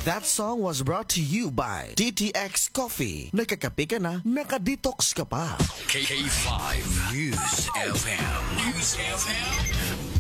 That song was brought to you by DTX Coffee. Nakakape ka na, nakadetox ka pa. K5 News FM. News FM.